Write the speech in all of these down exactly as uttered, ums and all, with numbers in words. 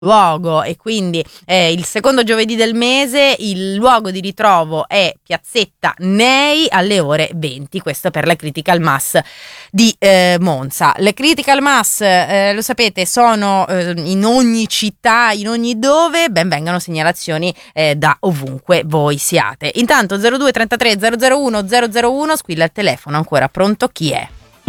luogo e quindi eh, il secondo giovedì del mese il luogo di ritrovo è Piazzetta Ney alle ore venti, questo per la Critical Mass di eh, Monza. Le Critical Mass eh, lo sapete sono eh, in ogni città, in ogni dove, ben vengano segnalazioni eh, da ovunque voi siate. Intanto zero due trentatré zero zero uno zero zero uno, squilla il telefono ancora. Pronto, chi è?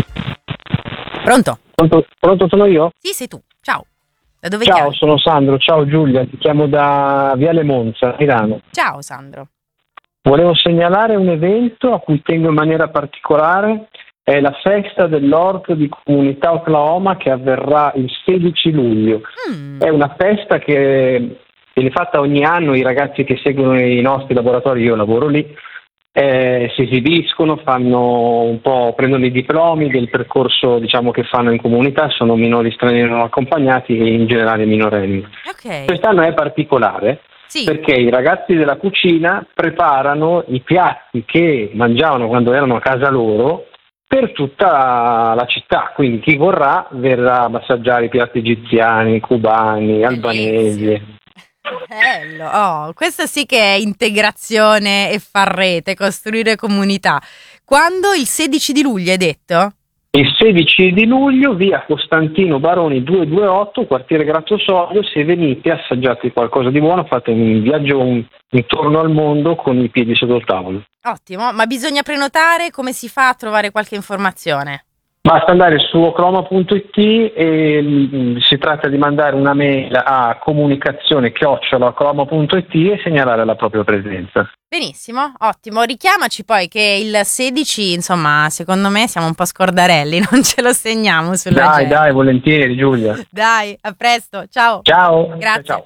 Pronto? Pronto, pronto sono io? Sì, sei tu, ciao. Da dove Ciao, chiami? sono Sandro, ciao Giulia, ti chiamo da Viale Monza, Milano. Ciao Sandro. Volevo segnalare un evento a cui tengo in maniera particolare, è la festa dell'orto di comunità Oklahoma che avverrà il sedici luglio. Mm. È una festa che viene fatta ogni anno, i ragazzi che seguono i nostri laboratori, io lavoro lì, Eh, si esibiscono, fanno un po', prendono i diplomi del percorso diciamo che fanno in comunità, sono minori stranieri non accompagnati e in generale minorenni. Ok. Quest'anno è particolare Sì. perché i ragazzi della cucina preparano i piatti che mangiavano quando erano a casa loro per tutta la città, quindi chi vorrà verrà ad assaggiare i piatti egiziani, cubani, albanesi. Bello, oh, questo sì che è integrazione e far rete, costruire comunità. Quando? Il sedici di luglio hai detto? Il sedici di luglio, via Costantino Baroni duecentoventotto, quartiere Grattosoglio. Se venite, assaggiate qualcosa di buono, fate un viaggio un, intorno al mondo con i piedi sotto il tavolo. Ottimo, ma bisogna prenotare? Come si fa a trovare qualche informazione? Basta andare su ocloma punto it e mh, si tratta di mandare una mail a comunicazione chiocciola ocloma punto it e segnalare la propria presenza. Benissimo, ottimo. Richiamaci poi che il sedici, insomma, secondo me siamo un po' scordarelli, non ce lo segniamo sulla Dai, agenda. dai, volentieri Giulia. Dai, a presto, ciao. Ciao. Grazie. Ciao.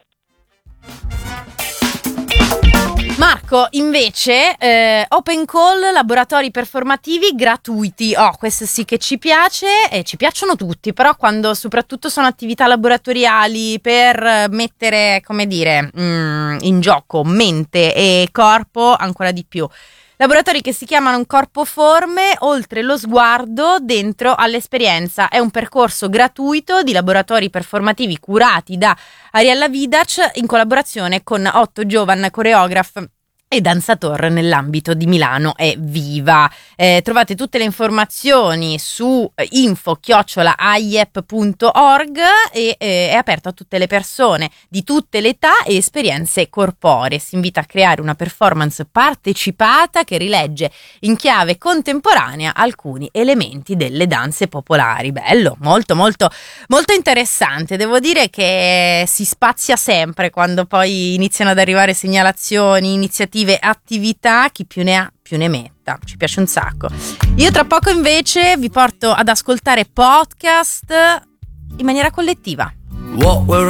Marco, invece, eh, open call, laboratori performativi gratuiti. Oh, questo sì che ci piace e ci piacciono tutti, però quando soprattutto sono attività laboratoriali per mettere, come dire, mm, in gioco mente e corpo ancora di più. Laboratori che si chiamano Corpoforme, oltre lo sguardo dentro all'esperienza. È un percorso gratuito di laboratori performativi curati da Ariella Vidac in collaborazione con Otto Giovan, coreograf e danzator nell'ambito di Milano è Viva. Eh, trovate tutte le informazioni su info chiocciola aiep punto org e eh, è aperto a tutte le persone di tutte le età e esperienze corporee. Si invita a creare una performance partecipata che rilegge in chiave contemporanea alcuni elementi delle danze popolari. Bello, molto molto molto interessante. Devo dire che si spazia sempre quando poi iniziano ad arrivare segnalazioni, iniziative, attività, chi più ne ha più ne metta, ci piace un sacco. Io tra poco invece vi porto ad ascoltare podcast in maniera collettiva.